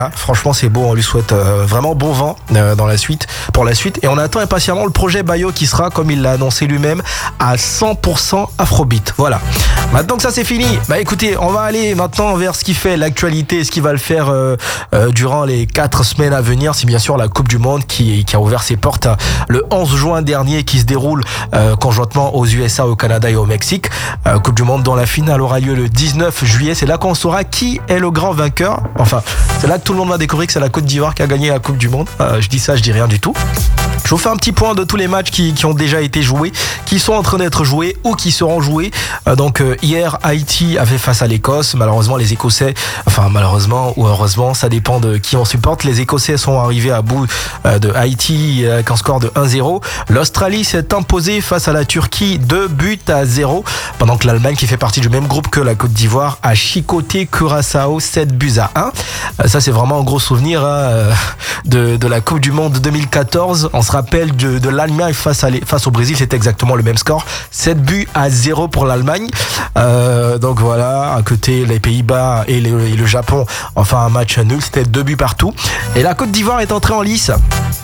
Franchement, c'est beau. On lui souhaite vraiment bon vent pour la suite. Et on attend impatiemment le projet Bayo qui sera, comme il l'a annoncé lui-même, à 100% Afrobeat. Voilà. Maintenant que ça c'est fini, écoutez, on va aller maintenant vers ce qui fait l'actualité, ce qui va le faire durant les 4 semaines à venir. C'est bien sûr la Coupe du Monde qui a ouvert ses portes le 11 juin dernier, qui se déroule conjointement aux USA, au Canada et au Mexique. Coupe du Monde dont la finale aura lieu le 19 juillet. C'est là qu'on saura qui est le grand vainqueur. Enfin, c'est là que tout le monde va découvrir que c'est la Côte d'Ivoire qui a gagné la Coupe du Monde. Je dis ça, je dis rien du tout. Je vous fais un petit point de tous les matchs qui ont déjà été joués, qui sont en train d'être joués ou qui seront joués. Donc hier, Haïti a fait face à l'Écosse. Malheureusement, les Écossais, malheureusement ou heureusement, ça dépend de qui on supporte. Les Écossais sont arrivés à bout de Haïti avec un score de 1-0. L'Australie s'est imposée face à la Turquie 2-0, pendant que l'Allemagne, qui fait partie du même groupe que la Côte d'Ivoire, a chicoté Curaçao 7-1. Ça, c'est vraiment un gros souvenir de la Coupe du Monde 2014. On se rappelle de l'Allemagne face au Brésil, c'était exactement le même score, 7-0 pour l'Allemagne. Donc voilà, à côté les Pays-Bas et le Japon, un match nul, c'était 2 buts partout. Et la Côte d'Ivoire est entrée en lice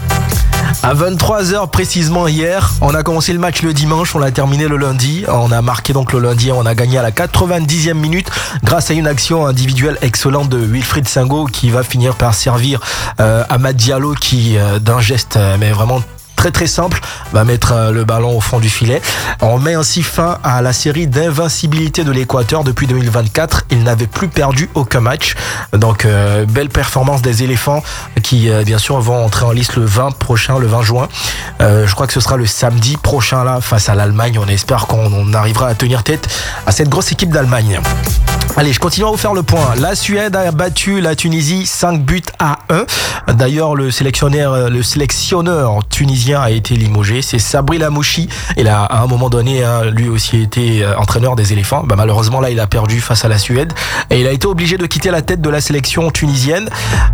à 23h précisément hier. On a commencé le match le dimanche, on l'a terminé le lundi. On a marqué donc le lundi, on a gagné à la 90e minute grâce à une action individuelle excellente de Wilfried Sango qui va finir par servir Amad Diallo qui d'un geste mais vraiment très très simple, va mettre le ballon au fond du filet. On met ainsi fin à la série d'invincibilité de l'Équateur depuis 2024. Ils n'avaient plus perdu aucun match. Donc belle performance des éléphants qui bien sûr vont entrer en lice le 20 juin. Je crois que ce sera le samedi prochain là face à l'Allemagne. On espère qu'on arrivera à tenir tête à cette grosse équipe d'Allemagne. Allez, je continue à vous faire le point. La Suède a battu la Tunisie 5-1. D'ailleurs, le sélectionneur tunisien a été limogé. C'est Sabri Lamouchi. Il a, à un moment donné, lui aussi été entraîneur des éléphants. Malheureusement, là, il a perdu face à la Suède. Et il a été obligé de quitter la tête de la sélection tunisienne.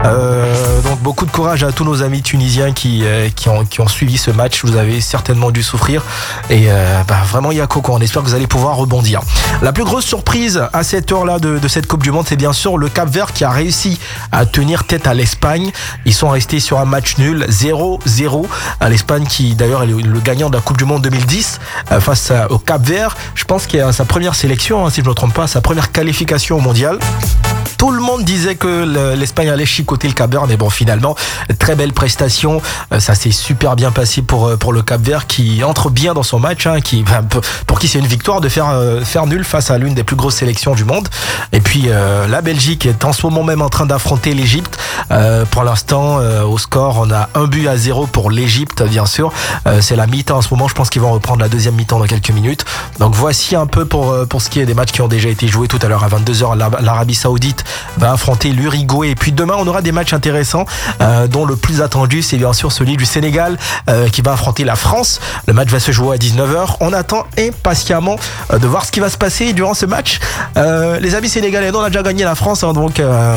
Donc, beaucoup de courage à tous nos amis tunisiens qui ont suivi ce match. Vous avez certainement dû souffrir. Et vraiment, il y a coco. On espère que vous allez pouvoir rebondir. La plus grosse surprise à cette heure-là de cette Coupe du Monde, c'est bien sûr le Cap-Vert qui a réussi à tenir tête à l'Espagne. Ils sont restés sur un match nul 0-0 à l'Espagne, qui d'ailleurs est le gagnant de la Coupe du Monde 2010 face au Cap-Vert. Je pense qu'il y a sa première sélection, si je ne me trompe pas, sa première qualification au mondial. Tout le monde disait que l'Espagne allait chicoter le Cap-Vert, mais bon, finalement, très belle prestation. Ça s'est super bien passé pour le Cap-Vert qui entre bien dans son match, pour qui c'est une victoire de faire nul face à l'une des plus grosses sélections du monde. Et puis la Belgique est en ce moment même en train d'affronter l'Égypte. Pour l'instant, au score, on a 1-0 pour l'Égypte, bien sûr. C'est la mi-temps en ce moment. Je pense qu'ils vont reprendre la deuxième mi-temps dans quelques minutes. Donc voici un peu pour ce qui est des matchs qui ont déjà été joués tout à l'heure à 22h. L'Arabie Saoudite va affronter l'Uruguay. Et puis demain, on aura des matchs intéressants, dont le plus attendu, c'est bien sûr celui du Sénégal qui va affronter la France. Le match va se jouer à 19h. On attend impatiemment de voir ce qui va se passer durant ce match. Les amis sénégalais, on a déjà gagné la France, donc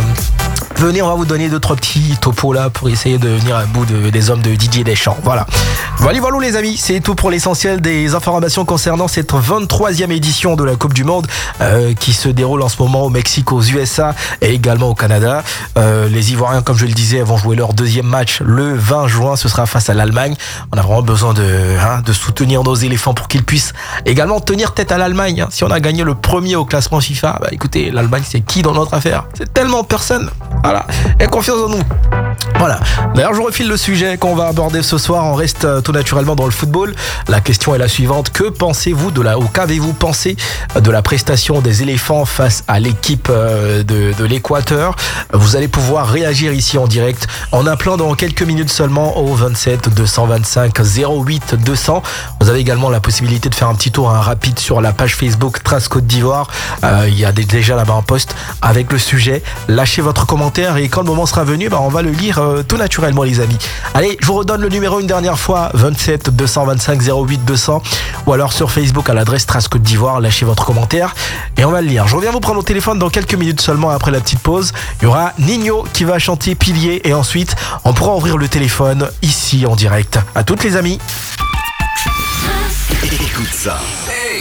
venez, on va vous donner 2-3 petits topos là pour essayer de venir à bout des hommes de Didier Deschamps. Voilà les amis, c'est tout pour l'essentiel des informations concernant cette 23e édition de la Coupe du Monde qui se déroule en ce moment au Mexique, aux USA et également au Canada. Les Ivoiriens, comme je le disais, vont jouer leur deuxième match le 20 juin, ce sera face à l'Allemagne. On a vraiment besoin de soutenir nos éléphants pour qu'ils puissent également tenir tête à l'Allemagne. Si on a gagné le premier au classement FIFA, écoutez, l'Allemagne c'est qui dans notre affaire? C'est tellement personne. Voilà, et confiance en nous. Voilà. D'ailleurs, je refile le sujet qu'on va aborder ce soir. On reste tout naturellement dans le football. La question est la suivante. Que pensez-vous qu'avez-vous pensé de la prestation des éléphants face à l'équipe de l'Équateur? Vous allez pouvoir réagir ici en direct en appelant dans quelques minutes seulement au 27 225 08 200. Vous avez également la possibilité de faire un petit tour rapide sur la page Facebook Trace Côte d'Ivoire. Il y a déjà là-bas un post avec le sujet. Lâchez votre commentaire et quand le moment sera venu, on va le lire tout naturellement, les amis. Allez, je vous redonne le numéro une dernière fois, 27 225 08 200, ou alors sur Facebook à l'adresse Trace Côte d'Ivoire. Lâchez votre commentaire et on va le lire. Je reviens vous prendre au téléphone dans quelques minutes seulement après la petite pause. Il y aura Nino qui va chanter Pilier et ensuite on pourra ouvrir le téléphone ici en direct. À toutes les amis. Écoute ça. Hey,